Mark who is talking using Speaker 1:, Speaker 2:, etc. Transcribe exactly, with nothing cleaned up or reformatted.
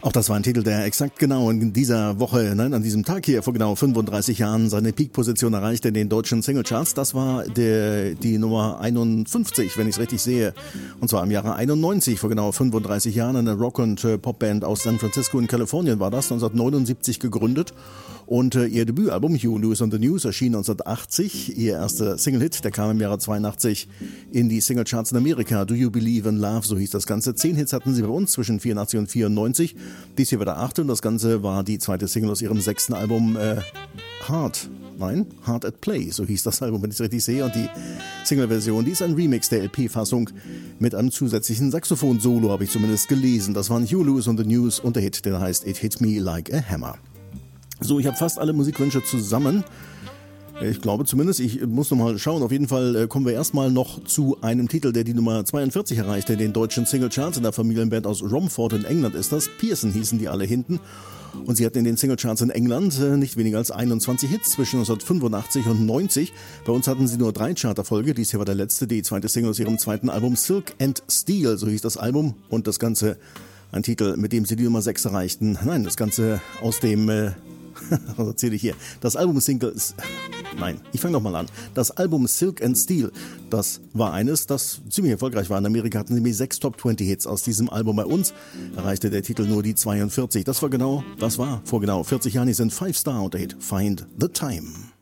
Speaker 1: Auch das war ein Titel, der exakt genau in dieser Woche, nein, an diesem Tag hier vor genau fünfunddreißig Jahren seine Peak-Position erreichte in den deutschen Singlecharts. Das war der, die Nummer einundfünfzig, wenn ich es richtig sehe. Und zwar im Jahre einundneunzig, vor genau fünfunddreißig Jahren. Eine Rock- und äh, Popband aus San Francisco in Kalifornien war das, neunzehnhundertneunundsiebzig gegründet. Und äh, ihr Debütalbum Huey Lewis and the News erschien neunzehnhundertachtzig. Ihr erster Single-Hit, der kam im Jahre zweiundachtzig in die Singlecharts in Amerika. Do You Believe in Love, so hieß das Ganze. Zehn Hits hatten sie bei uns zwischen vierundachtzig und vierundneunzig. Dies hier war der achte und das Ganze war die zweite Single aus ihrem sechsten Album äh, Hard. Nein, Hard at Play, so hieß das Album, wenn ich es richtig sehe. Und die Single-Version, die ist ein Remix der L P-Fassung mit einem zusätzlichen Saxophon-Solo, habe ich zumindest gelesen. Das waren Huey Lewis and the News und der Hit, der heißt It Hit Me Like a Hammer. So, ich habe fast alle Musikwünsche zusammen. Ich glaube zumindest, ich muss noch mal schauen. Auf jeden Fall äh, kommen wir erstmal noch zu einem Titel, der die Nummer zweiundvierzig erreichte in den deutschen Singlecharts. In der Familienband aus Romford in England ist das. Pearson hießen die alle hinten. Und sie hatten in den Singlecharts in England äh, nicht weniger als einundzwanzig Hits zwischen neunzehnhundertfünfundachtzig und neunzig. Bei uns hatten sie nur drei Charterfolge. Dies hier war der letzte, die zweite Single aus ihrem zweiten Album Silk and Steel, so hieß das Album. Und das Ganze ein Titel, mit dem sie die Nummer sechs erreichten. Nein, das Ganze aus dem... Äh, Was erzähle ich hier? Das Album Single... Nein, ich fange nochmal an. Das Album Silk and Steel, das war eines, das ziemlich erfolgreich war. In Amerika hatten sie nämlich sechs Top zwanzig Hits aus diesem Album. Bei uns erreichte der Titel nur die zweiundvierzig. Das war genau, das war vor genau vierzig Jahren. Die sind Five Star und der Hit Find the Time.